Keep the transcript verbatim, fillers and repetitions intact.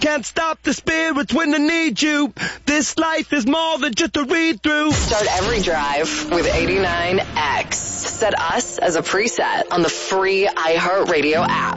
Can't stop the spirits when they need you. This life is more than just a read-through. Start every drive with eighty-nine X. Set us as a preset on the free iHeartRadio app.